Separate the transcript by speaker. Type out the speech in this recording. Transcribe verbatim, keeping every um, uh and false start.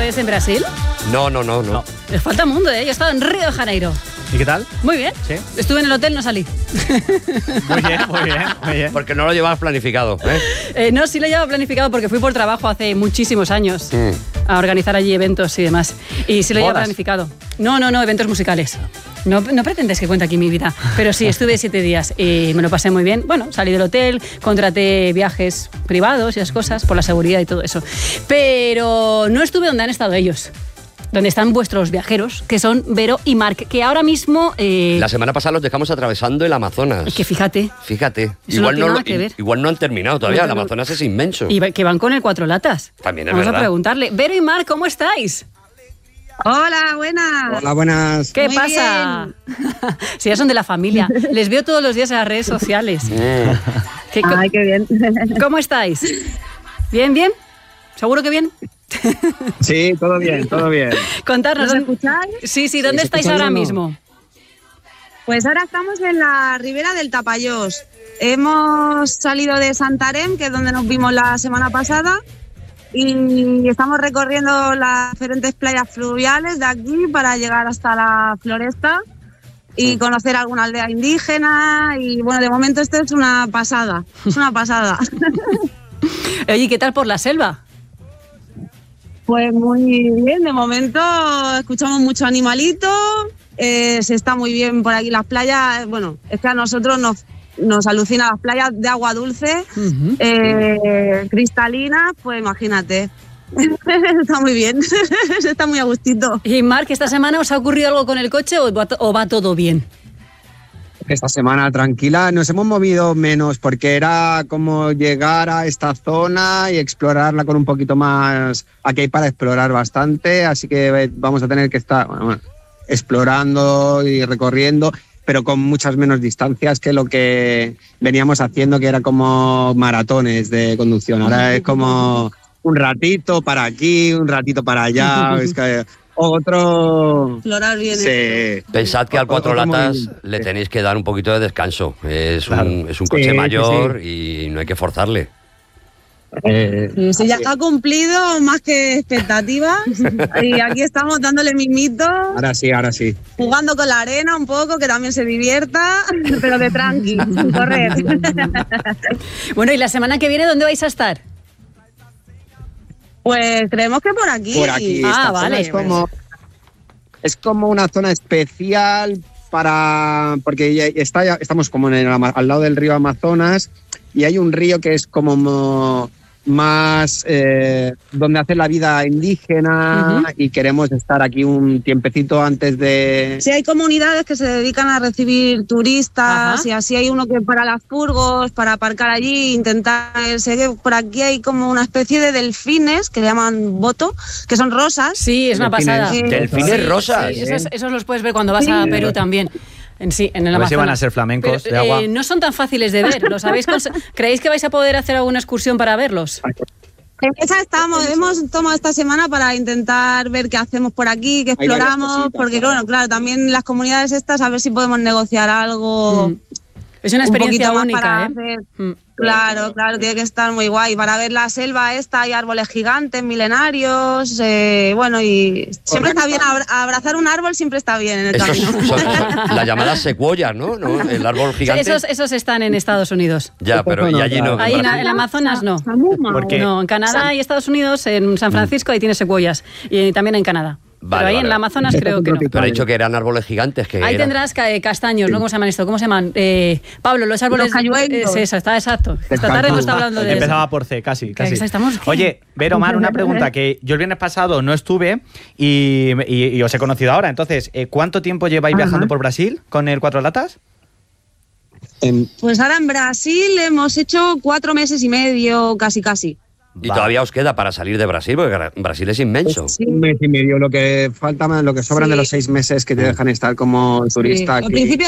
Speaker 1: vez en Brasil?
Speaker 2: No, no, no, no. no.
Speaker 1: Les falta mundo, ¿eh? Yo he estado en Río de Janeiro.
Speaker 3: ¿Y qué tal?
Speaker 1: Muy bien.
Speaker 3: ¿Sí?
Speaker 1: Estuve en el hotel, no salí.
Speaker 3: Muy bien, muy bien, muy bien.
Speaker 2: Porque no lo llevabas planificado, ¿eh?
Speaker 1: eh no, sí lo llevaba planificado porque fui por trabajo hace muchísimos años mm. a organizar allí eventos y demás. Y sí lo llevaba planificado. No, no, no, eventos musicales. No, no pretendes que cuente aquí mi vida, pero sí, estuve siete días y me lo pasé muy bien. Bueno, salí del hotel, contraté viajes privados y esas cosas por la seguridad y todo eso. Pero no estuve donde han estado ellos. Donde están vuestros viajeros, que son Vero y Marc, que ahora mismo... Eh,
Speaker 2: la semana pasada los dejamos atravesando el Amazonas.
Speaker 1: Es que fíjate.
Speaker 2: Fíjate.
Speaker 1: Eso
Speaker 2: igual,
Speaker 1: no
Speaker 2: no,
Speaker 1: lo,
Speaker 2: i, igual no han terminado todavía, no, el Amazonas es inmenso.
Speaker 1: Y que van con el cuatro latas.
Speaker 2: También es
Speaker 1: Vamos
Speaker 2: verdad.
Speaker 1: a preguntarle. Vero y Marc, ¿cómo estáis?
Speaker 4: Hola, buenas.
Speaker 5: Hola, buenas.
Speaker 1: ¿Qué
Speaker 4: Muy
Speaker 1: pasa? Si ya son de la familia. Les veo todos los días en las redes sociales.
Speaker 4: ¿Qué, Ay, qué bien.
Speaker 1: ¿Cómo estáis? ¿Bien, bien? ¿Seguro que bien?
Speaker 5: Sí, todo bien, todo bien.
Speaker 1: Contarnos.
Speaker 4: ¿Nos escucháis?
Speaker 1: Sí, sí, ¿dónde sí, estáis ahora mismo?
Speaker 4: Pues ahora estamos en la ribera del Tapallós. Hemos salido de Santarém, que es donde nos vimos la semana pasada, y estamos recorriendo las diferentes playas fluviales de aquí para llegar hasta la Floresta y conocer alguna aldea indígena. Y bueno, de momento esto es una pasada, es una pasada.
Speaker 1: Oye, ¿qué tal por la selva?
Speaker 4: Pues muy bien, de momento escuchamos mucho animalito, eh, se está muy bien por aquí las playas. Bueno, es que a nosotros nos, nos alucina las playas de agua dulce, uh-huh. eh, cristalinas, pues imagínate. Está muy bien, está muy a gustito.
Speaker 1: Y Marc, ¿esta semana os ha ocurrido algo con el coche o va, o va todo bien?
Speaker 5: Esta semana tranquila, nos hemos movido menos porque era como llegar a esta zona y explorarla con un poquito más. Aquí hay para explorar bastante, así que vamos a tener que estar bueno, explorando y recorriendo, pero con muchas menos distancias que lo que veníamos haciendo, que era como maratones de conducción. Ahora es como un ratito para aquí, un ratito para allá. Es que otro...
Speaker 4: Explorar bien.
Speaker 2: Sí. Pensad que al cuatro latas le tenéis que dar un poquito de descanso. Es, claro. un, es un coche sí, mayor sí. y no hay que forzarle.
Speaker 4: Eh, sí, sí, ya ha cumplido más que expectativas y aquí estamos dándole mimito.
Speaker 5: Ahora sí, ahora sí.
Speaker 4: Jugando con la arena un poco, que también se divierta, pero de tranqui, sin correr.
Speaker 1: Bueno, ¿y la semana que viene dónde vais a estar?
Speaker 4: Pues creemos que por aquí.
Speaker 5: Por aquí.
Speaker 1: Ah, vale.
Speaker 5: Es como, es como una zona especial para... Porque ya está, ya estamos como en el, al lado del río Amazonas y hay un río que es como más... Eh, donde hace la vida indígena uh-huh. y queremos estar aquí un tiempecito antes de...
Speaker 4: Sí, hay comunidades que se dedican a recibir turistas uh-huh. y así hay uno que para las furgos, para aparcar allí, intentar... Sé que por aquí hay como una especie de delfines que le llaman boto, que son rosas.
Speaker 1: Sí, es una
Speaker 2: delfines,
Speaker 1: pasada.
Speaker 2: ¿Delfines
Speaker 1: sí,
Speaker 2: rosas?
Speaker 1: Sí, esos, esos los puedes ver cuando vas sí. a Perú también. En sí, en el Amazonas.
Speaker 3: A ver si van a ser flamencos
Speaker 1: Pero,
Speaker 3: de agua.
Speaker 1: Eh, no son tan fáciles de ver. ¿Los habéis cons- ¿Creéis que vais a poder hacer alguna excursión para verlos?
Speaker 4: En esa estamos, hemos tomado esta semana para intentar ver qué hacemos por aquí, qué exploramos, porque bueno, claro, también las comunidades estas, a ver si podemos negociar algo.
Speaker 1: Mm. Es una experiencia
Speaker 4: un
Speaker 1: única, ¿eh?
Speaker 4: Hacer, mm. Claro, claro, tiene que estar muy guay. Para ver la selva esta hay árboles gigantes, milenarios, eh, bueno, y siempre está bien, abrazar un árbol siempre está bien en el
Speaker 2: Esos
Speaker 4: camino.
Speaker 2: Son las llamadas secuoyas, ¿no? ¿no? El árbol gigante.
Speaker 1: Esos, esos están en Estados Unidos.
Speaker 2: Ya, pero y allí no.
Speaker 1: Ahí en el Amazonas no. No, en Canadá y Estados Unidos, en San Francisco, ahí tiene secuoyas. Y también en Canadá.
Speaker 2: Vale,
Speaker 1: pero ahí
Speaker 2: vale.
Speaker 1: en el Amazonas creo que no.
Speaker 2: Pero ha dicho que eran árboles gigantes. Que
Speaker 1: ahí
Speaker 2: eran...
Speaker 1: tendrás castaños, ¿no? ¿Cómo se llaman esto? ¿Cómo se llaman? Eh, Pablo, los árboles...
Speaker 4: Los cañuelos.
Speaker 1: Eh, eso, está exacto. Esta tarde hemos estado hablando de eso.
Speaker 3: Empezaba por C, casi. casi.
Speaker 1: Estamos,
Speaker 3: Oye, Vero, Mar, una pregunta, que yo el viernes pasado no estuve y, y, y os he conocido ahora. Entonces, ¿cuánto tiempo lleváis Ajá. viajando por Brasil con el Cuatro Latas?
Speaker 4: Pues ahora en Brasil hemos hecho cuatro meses y medio, casi casi.
Speaker 2: Y todavía os queda para salir de Brasil, porque Brasil es inmenso.
Speaker 5: Sí. Un mes y medio, lo que falta, lo que sobran sí. de los seis meses que te dejan estar como turista.
Speaker 4: Sí.
Speaker 5: Aquí.
Speaker 4: Al principio